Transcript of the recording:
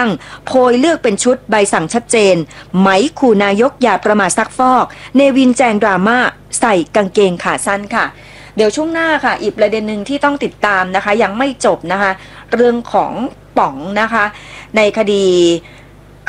งโพยเลือกเป็นชุดใบสั่งชัดเจนไหมขู่นายกอย่าประมาทซักฟอกเนวินแจงดราม่าใส่กางเกงขาสั้นค่ะเดี๋ยวช่วงหน้าค่ะอีกประเด็นหนึ่งที่ต้องติดตามนะคะยังไม่จบนะคะเรื่องของป๋องนะคะในคดี